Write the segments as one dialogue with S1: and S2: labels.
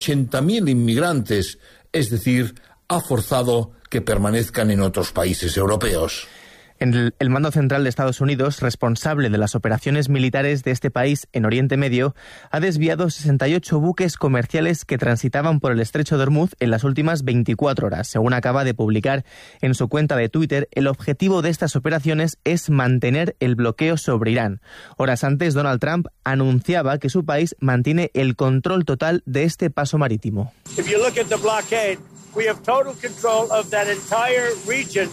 S1: 80.000 inmigrantes, es decir, ha forzado que permanezcan en otros países europeos.
S2: El Mando Central de Estados Unidos, responsable de las operaciones militares de este país en Oriente Medio, ha desviado 68 buques comerciales que transitaban por el Estrecho de Hormuz en las últimas 24 horas. Según acaba de publicar en su cuenta de Twitter, el objetivo de estas operaciones es mantener el bloqueo sobre Irán. Horas antes, Donald Trump anunciaba que su país mantiene el control total de este paso marítimo.
S3: If you look at the blockade, we have total control of that entire region.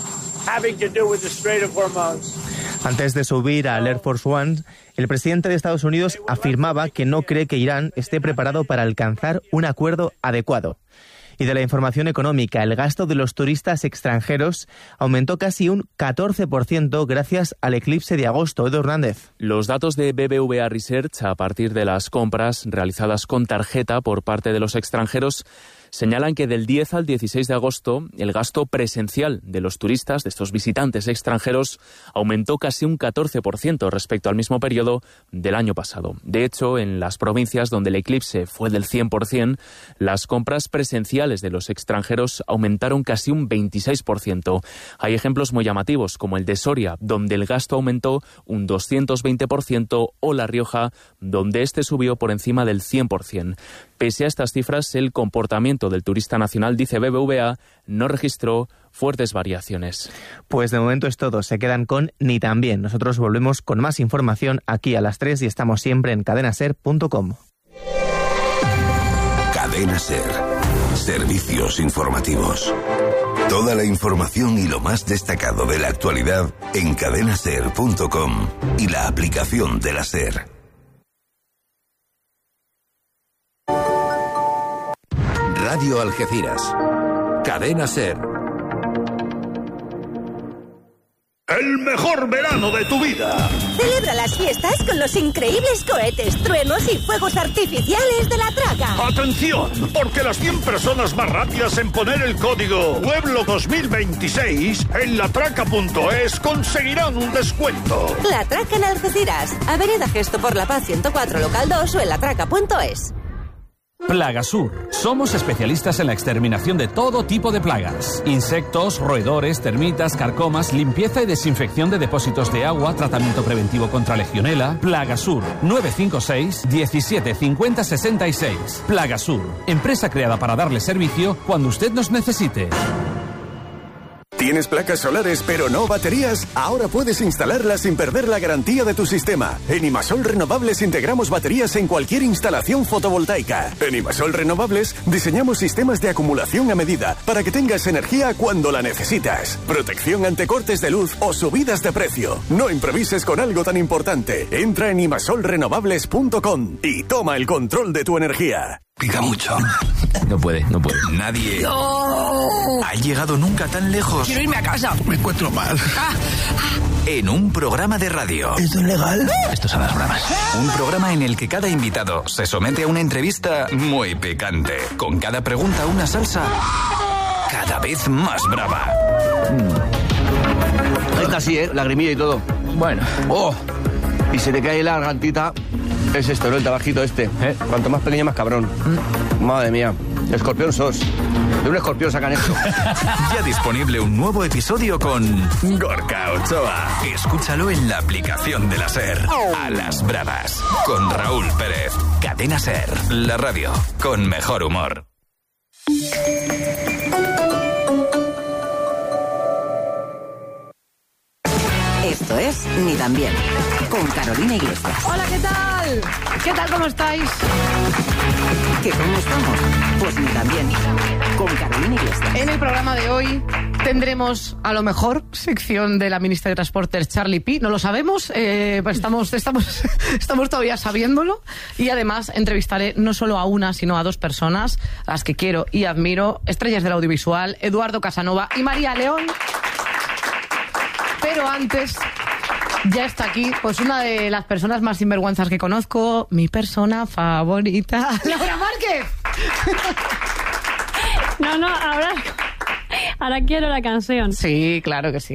S2: Antes de subir al Air Force One, el presidente de Estados Unidos afirmaba que no cree que Irán esté preparado para alcanzar un acuerdo adecuado. Y de la información económica, el gasto de los turistas extranjeros aumentó casi un 14% gracias al eclipse de agosto. Edu Hernández.
S4: Los datos de BBVA Research, a partir de las compras realizadas con tarjeta por parte de los extranjeros, señalan que del 10 al 16 de agosto el gasto presencial de los turistas, de estos visitantes extranjeros, aumentó casi un 14% respecto al mismo periodo del año pasado. De hecho, en las provincias donde el eclipse fue del 100%, las compras presenciales de los extranjeros aumentaron casi un 26%. Hay ejemplos muy llamativos, como el de Soria, donde el gasto aumentó un 220%, o La Rioja, donde este subió por encima del 100%. Pese a estas cifras, el comportamiento del turista nacional, dice BBVA, no registró fuertes variaciones.
S2: Pues de momento es todo. Se quedan con Ni Tan Bien. Nosotros volvemos con más información aquí a las 3 y estamos siempre en cadenaser.com.
S5: Cadena Ser. Servicios informativos. Toda la información y lo más destacado de la actualidad en cadenaser.com y la aplicación de la Ser. Radio Algeciras. Cadena Ser.
S6: El mejor verano de tu vida.
S7: Celebra las fiestas con los increíbles cohetes, truenos y fuegos artificiales de La Traca.
S6: ¡Atención! Porque las 100 personas más rápidas en poner el código Pueblo 2026 en latraca.es conseguirán un descuento.
S7: La Traca en Algeciras. Avenida Gesto por la Paz 104, local 2 o en latraca.es.
S8: Plagasur. Somos especialistas en la exterminación de todo tipo de plagas. Insectos, roedores, termitas, carcomas, limpieza y desinfección de depósitos de agua, tratamiento preventivo contra legionela. Plagasur. 956 17 50 66. Plagasur. Empresa creada para darle servicio cuando usted nos necesite.
S9: ¿Tienes placas solares pero no baterías? Ahora puedes instalarlas sin perder la garantía de tu sistema. En Imasol Renovables integramos baterías en cualquier instalación fotovoltaica. En Imasol Renovables diseñamos sistemas de acumulación a medida para que tengas energía cuando la necesitas. Protección ante cortes de luz o subidas de precio. No improvises con algo tan importante. Entra en imasolrenovables.com y toma el control de tu energía.
S5: Pica mucho.
S10: No puede.
S5: Nadie ha llegado nunca tan lejos.
S10: Quiero irme a casa.
S5: Me encuentro mal. En un programa de radio.
S10: ¿Esto es legal? Esto son las bromas.
S5: Un programa en el que cada invitado se somete a una entrevista muy picante. Con cada pregunta una salsa cada vez más brava.
S10: Está así, lagrimilla y todo.
S2: Bueno.
S10: ¡Oh! Y se te cae la gargantita. Es esto, ¿no? El tabajito este. Cuanto más pequeño, más cabrón. Madre mía. Escorpión sos. De un escorpión sacan esto.
S5: Ya disponible un nuevo episodio con Gorka Ochoa. Escúchalo en la aplicación de la Ser. A las bravas. Con Raúl Pérez. Cadena Ser. La radio. Con mejor humor.
S7: Esto es Ni Tan Bien, con Carolina Iglesias.
S11: Hola, ¿qué tal? ¿Qué tal, cómo estáis?
S7: ¿Qué cómo estamos? Pues Ni Tan Bien, con Carolina Iglesias.
S11: En el programa de hoy tendremos, a lo mejor, sección de la ministra de Transportes, Charlie Pi. No lo sabemos, pues estamos todavía sabiéndolo. Y además entrevistaré no solo a una, sino a dos personas, a las que quiero y admiro, estrellas del audiovisual, Eduardo Casanova y María León. Pero antes, ya está aquí, pues una de las personas más sinvergüenzas que conozco, mi persona favorita, Laura Márquez.
S12: No, ahora quiero la canción.
S11: Sí, claro que sí.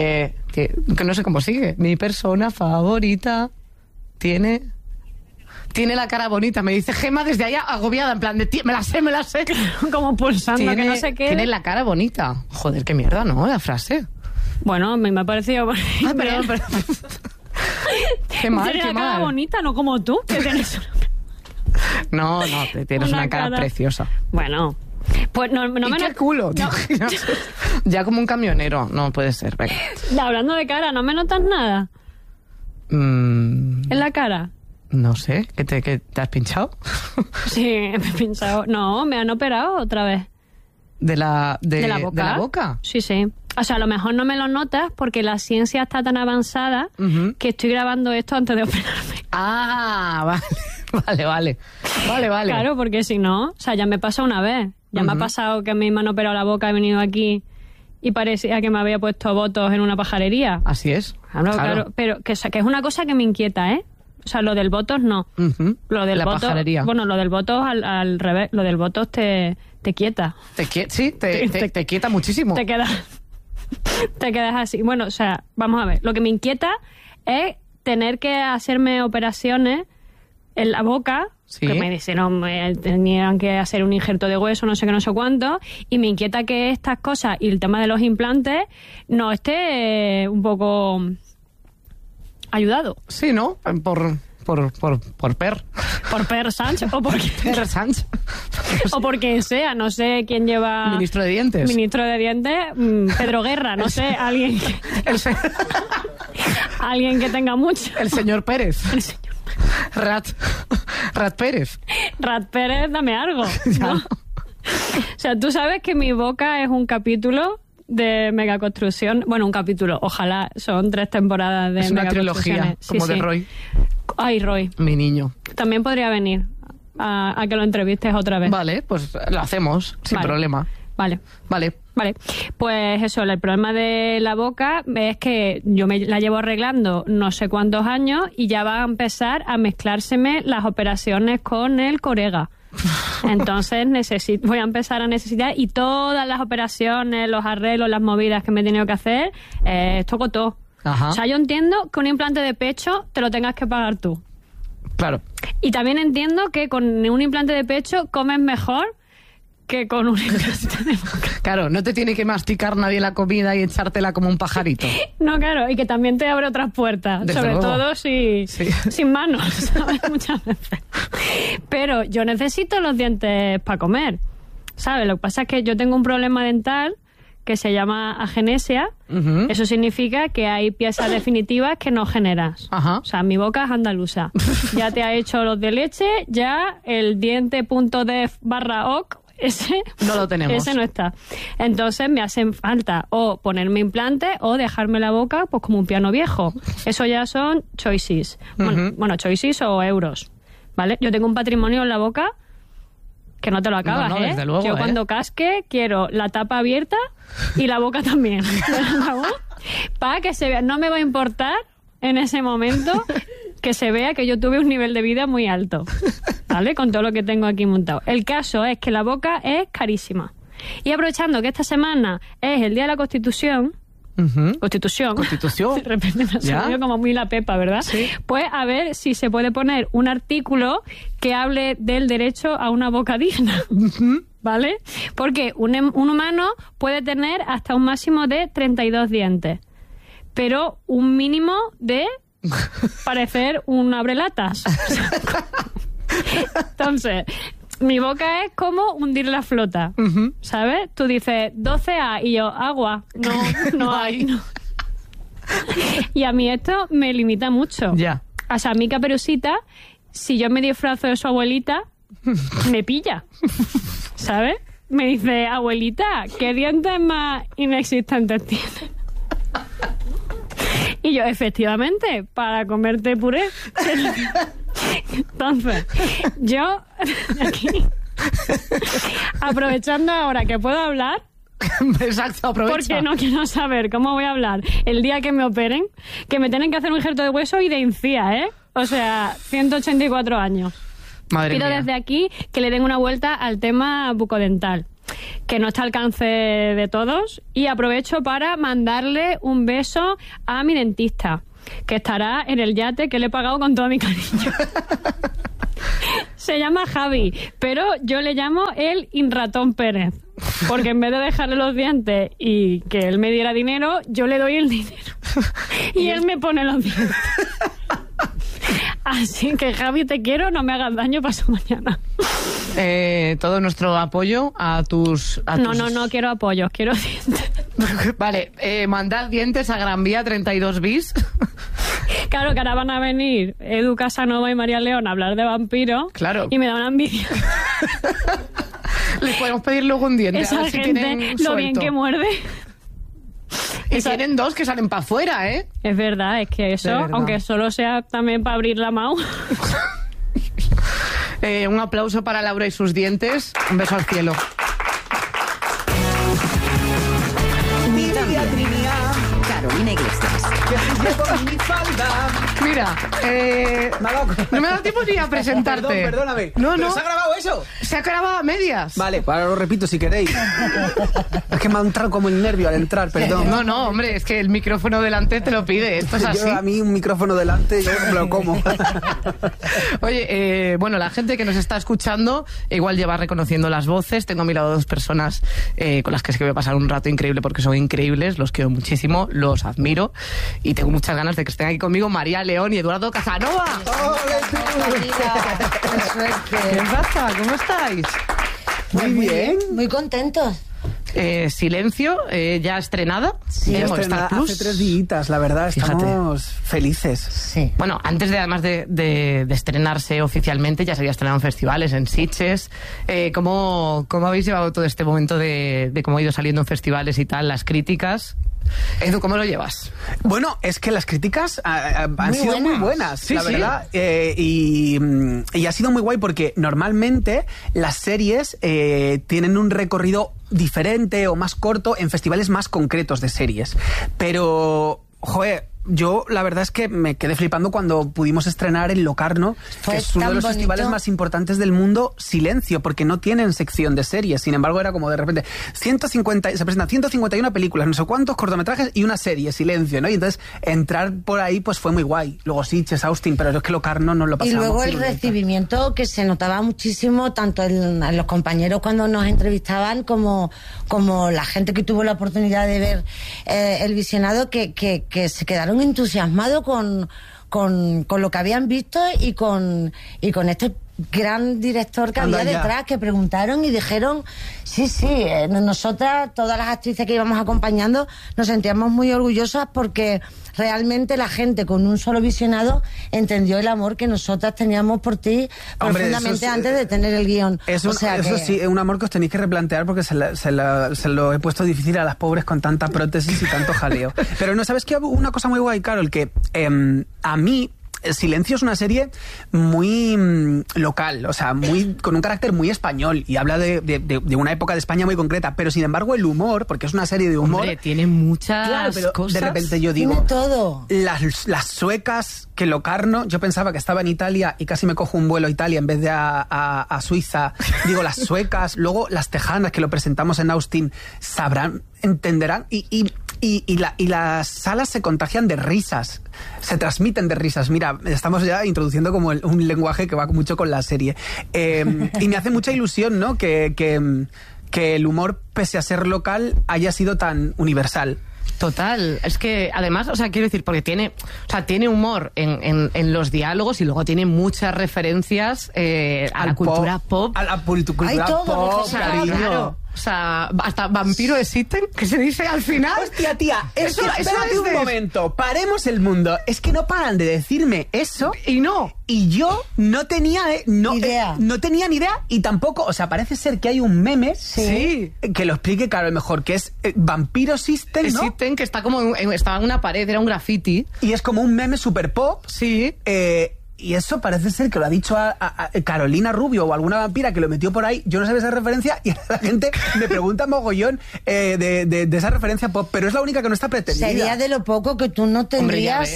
S11: Que no sé cómo sigue. Mi persona favorita tiene Tiene la cara bonita, me dice Gemma desde allá agobiada, en plan de me la sé.
S12: Como pulsando, que no sé qué.
S11: Tiene la cara bonita. Joder, qué mierda, ¿no? La frase.
S12: Bueno, me ha parecido...
S11: perdón. Qué mal,
S12: Tienes
S11: qué
S12: la cara
S11: mal.
S12: bonita, no como tú, que tienes
S11: No, tienes una cara preciosa.
S12: Bueno, pues no me...
S11: ¿Y qué culo?
S12: No.
S11: Ya como un camionero, no puede ser, venga.
S12: Hablando de cara, ¿no me notas nada? ¿En la cara?
S11: No sé, ¿qué te has pinchado?
S12: Sí, me he pinchado. No, me han operado otra vez.
S11: ¿De la boca?
S12: ¿De la boca? Sí. O sea, a lo mejor no me lo notas porque la ciencia está tan avanzada que estoy grabando esto antes de operarme.
S11: Ah, vale.
S12: Claro, porque si no, o sea, ya me pasa una vez. Ya me ha pasado que a mí me han operado la boca, he venido aquí y parecía que me había puesto botox en una pajarería.
S11: Así es.
S12: Claro. Pero que es una cosa que me inquieta, ¿eh? O sea, lo del botox no. Lo del botox,
S11: pajarería.
S12: Bueno, lo del botox al revés. Lo del botox te quieta.
S11: Te quieta muchísimo.
S12: Te quedas así. Bueno, o sea, vamos a ver. Lo que me inquieta es tener que hacerme operaciones en la boca. Sí. Que me dijeron tenían que hacer un injerto de hueso, no sé qué, no sé cuánto. Y me inquieta que estas cosas y el tema de los implantes no esté un poco... ayudado.
S11: Sí, ¿no? Por Per.
S12: Por Per Sánchez o por
S11: Per Sánchez.
S12: O por quien sea, no sé quién lleva...
S11: Ministro de Dientes.
S12: Pedro Guerra, no sé, alguien alguien que tenga mucho.
S11: El señor Pérez.
S12: El señor
S11: Rat Pérez.
S12: Rat Pérez, dame algo, ¿no? O sea, tú sabes que mi boca es un capítulo de Megaconstrucción. Bueno, un capítulo, ojalá, son 3 temporadas de Megaconstrucciones.
S11: Es una trilogía, como de Roy.
S12: Ay, Roy.
S11: Mi niño.
S12: También podría venir a que lo entrevistes otra vez.
S11: Vale, pues lo hacemos, sin problema.
S12: Vale.
S11: Vale.
S12: Pues eso, el problema de la boca es que yo me la llevo arreglando no sé cuántos años y ya va a empezar a mezclárseme las operaciones con el corega. Entonces voy a empezar a necesitar, y todas las operaciones, los arreglos, las movidas que me he tenido que hacer, toco todo.
S11: Ajá.
S12: O sea, yo entiendo que un implante de pecho te lo tengas que pagar tú.
S11: Claro.
S12: Y también entiendo que con un implante de pecho comes mejor que con un implante de boca.
S11: Claro, no te tiene que masticar nadie la comida y echártela como un pajarito.
S12: No, claro, y que también te abre otras puertas.
S11: Desde
S12: sobre
S11: luego.
S12: todo sin manos, ¿sabes? Muchas veces. Pero yo necesito los dientes para comer, ¿sabes? Lo que pasa es que yo tengo un problema dental que se llama agenesia. Eso significa que hay piezas definitivas que no generas.
S11: Ajá.
S12: O sea, mi boca es andaluza. Ya te ha hecho los de leche, ya el diente.def/oc, ese
S11: no lo tenemos.
S12: Ese no está. Entonces me hacen falta o ponerme implantes o dejarme la boca pues como un piano viejo. Eso ya son choices. Bueno, choices o euros, ¿vale? Yo tengo un patrimonio en la boca que no te lo acabas,
S11: no, desde luego,
S12: yo cuando casque quiero la tapa abierta y la boca también. Para que se vea. No me va a importar en ese momento que se vea que yo tuve un nivel de vida muy alto, ¿vale? Con todo lo que tengo aquí montado. El caso es que la boca es carísima. Y aprovechando que esta semana es el Día de la Constitución, Constitución. De repente me ha salido como muy la pepa, ¿verdad? Sí. Pues a ver si se puede poner un artículo que hable del derecho a una boca digna, ¿vale? Porque un humano puede tener hasta un máximo de 32 dientes, pero un mínimo de parecer un abrelatas. Entonces, mi boca es como hundir la flota, ¿sabes? Tú dices 12A y yo, agua. No hay. No. Y a mí esto me limita mucho.
S11: Ya.
S12: O sea, a mí Caperucita, si yo me disfrazo de su abuelita, me pilla, ¿sabes? Me dice, abuelita, ¿qué dientes más inexistentes tienes? Y yo, efectivamente, para comerte puré. Entonces, yo aquí, aprovechando ahora que puedo hablar,
S11: exacto, aprovecha.
S12: Porque no quiero saber cómo voy a hablar el día que me operen, que me tienen que hacer un injerto de hueso y de encía, ¿eh? O sea, 184 años.
S11: Madre
S12: Pido
S11: mía.
S12: desde aquí que le den una vuelta al tema bucodental, que no está al alcance de todos, y aprovecho para mandarle un beso a mi dentista, que estará en el yate que le he pagado con todo mi cariño. Se llama Javi, pero yo le llamo el Inratón Pérez. Porque en vez de dejarle los dientes y que él me diera dinero, yo le doy el dinero. Y él me pone los dientes. Así que, Javi, te quiero, no me hagas daño, paso mañana.
S11: Todo nuestro apoyo a tus...
S12: No quiero apoyos, quiero dientes.
S11: Vale, mandad dientes a Gran Vía 32 bis.
S12: Claro, que ahora van a venir Edu Casanova y María León a hablar de vampiros.
S11: Claro.
S12: Y me da una envidia.
S11: Les podemos pedir luego un diente.
S12: Esa
S11: a ver si
S12: gente,
S11: tienen
S12: lo
S11: suelto.
S12: bien que muerde.
S11: Y tienen dos que salen para afuera, ¿eh?
S12: Es verdad, es que eso, aunque solo sea también para abrir la mano.
S11: Un aplauso para Laura y sus dientes. Un beso al cielo.
S13: Carolina Iglesias.
S11: Mira, no me da tiempo ni a presentarte.
S14: Perdóname.
S11: No.
S14: ¿Pero se ha grabado eso?
S11: Se ha grabado a medias.
S14: Vale, ahora lo repito si queréis. Es que me ha entrado como el nervio al entrar, perdón.
S11: No, hombre, es que el micrófono delante te lo pide. Esto es así.
S14: A mí un micrófono delante, yo me lo como.
S11: Oye, bueno, la gente que nos está escuchando igual lleva reconociendo las voces. Tengo a mi lado dos personas con las que sé que voy a pasar un rato increíble porque son increíbles, los quiero muchísimo, los admiro y tengo muchas ganas de que estén aquí conmigo María León y Eduardo Casanova. ¿Qué pasa? ¿Cómo estáis?
S13: Muy bien. Muy contentos.
S11: Silencio, ya estrenada.
S13: Sí,
S14: ya estrenada hace 3 días, la verdad.
S11: Fíjate.
S14: Estamos felices.
S13: Sí.
S11: Bueno, antes de además de estrenarse oficialmente, ya se había estrenado en festivales, en Sitges. ¿Cómo habéis llevado todo este momento de cómo ha ido saliendo en festivales y tal, las críticas? Edu, ¿cómo lo llevas?
S14: Bueno, es que las críticas han sido
S13: buenas.
S14: muy buenas,
S11: Sí,
S14: la
S11: sí.
S14: verdad. Y ha sido muy guay porque normalmente las series tienen un recorrido diferente o más corto en festivales más concretos de series. Pero, joder, yo la verdad es que me quedé flipando cuando pudimos estrenar en Locarno, que es uno de los festivales más importantes del mundo, Silencio, porque no tienen sección de series. Sin embargo, era como de repente se presentan 151 películas, no sé cuántos cortometrajes y una serie, Silencio, ¿no? Y entonces entrar por ahí pues fue muy guay. Luego Sitges, Austin, pero es que Locarno nos lo pasamos.
S13: Y luego el recibimiento que se notaba muchísimo, tanto en los compañeros cuando nos entrevistaban como la gente que tuvo la oportunidad de ver el visionado, que se quedaron entusiasmados con lo que habían visto y con este gran director que había detrás, que preguntaron y dijeron sí, nosotras, todas las actrices que íbamos acompañando, nos sentíamos muy orgullosas porque realmente la gente con un solo visionado entendió el amor que nosotras teníamos por ti. Hombre, profundamente antes de tener el guión.
S14: Eso sí, es un amor que os tenéis que replantear porque se lo he puesto difícil a las pobres con tanta prótesis y tanto jaleo. Pero no, ¿sabes qué? Una cosa muy guay, Carol, que a mí Silencio es una serie muy local, o sea, con un carácter muy español y habla de una época de España muy concreta, pero sin embargo el humor, porque es una serie de humor...
S11: Hombre, tiene muchas cosas.
S14: De repente yo digo...
S13: Tiene todo.
S14: Las suecas, que Locarno, yo pensaba que estaba en Italia y casi me cojo un vuelo a Italia en vez de a Suiza. Digo, las suecas, luego las tejanas, que lo presentamos en Austin, sabrán, entenderán y las salas se contagian de risas, se transmiten de risas. Mira, estamos ya introduciendo como un lenguaje que va mucho con la serie. Y me hace mucha ilusión, ¿no? Que el humor, pese a ser local, haya sido tan universal.
S11: Total, es que además, o sea, quiero decir, porque tiene humor en los diálogos y luego tiene muchas referencias a la cultura pop.
S14: A la cultura pop, cariño.
S11: Claro. O sea, hasta vampiro existen, que se dice al final.
S14: Hostia, tía, espérate un momento, paremos el mundo. Es que no paran de decirme eso. Y yo no tenía no tenía ni idea y tampoco, o sea, parece ser que hay un meme que lo explique claro mejor, que es vampiros existen, ¿no?
S11: Existen, que está estaba en una pared, era un graffiti.
S14: Y es como un meme super pop.
S11: Sí.
S14: Y eso parece ser que lo ha dicho a Carolina Rubio o alguna vampira que lo metió por ahí. Yo no sabía esa referencia y la gente me pregunta mogollón de esa referencia pop, pero es la única que no está pretendida.
S13: Sería de lo poco que tú no tendrías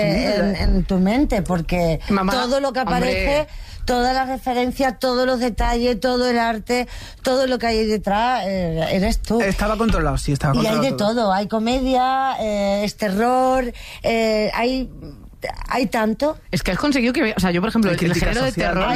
S13: en tu mente, porque todo lo que aparece, todas las referencias, todos los detalles, todo el arte, todo lo que hay detrás, eres tú.
S14: Estaba controlado, sí, estaba controlado.
S13: Y hay de todo, hay comedia, es terror, hay... hay tanto.
S11: Es que has conseguido que... O sea, yo, por ejemplo, el género de terror,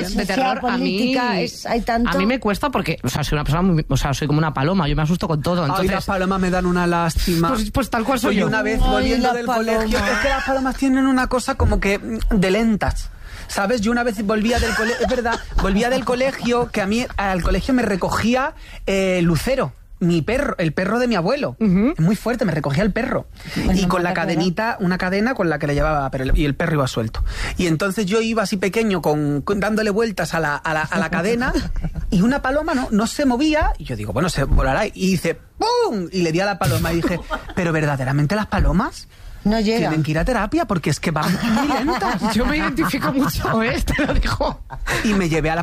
S11: a mí me cuesta porque, o sea, soy una persona muy... O sea, soy como una paloma, yo me asusto con todo. Entonces,
S14: ay, las palomas me dan una lástima.
S11: Pues tal cual soy yo.
S14: Una vez volviendo del colegio... Es que las palomas tienen una cosa como que de lentas. ¿Sabes? Yo una vez volvía del colegio... Es verdad, volvía del colegio, que a mí al colegio me recogía Lucero. Mi perro, el perro de mi abuelo. Es muy fuerte, me recogía el perro. Y con la cadenita, una cadena con la que le llevaba, y el perro iba suelto. Y entonces yo iba así pequeño, dándole vueltas a la cadena, y una paloma no se movía, y yo digo, bueno, se volará. Y dice, ¡pum! Y le di a la paloma y dije, pero verdaderamente las palomas
S13: no llegan.
S14: Tienen que ir a terapia porque es que van muy lentas.
S11: Yo me identifico mucho, te lo digo.
S14: Y me llevé a la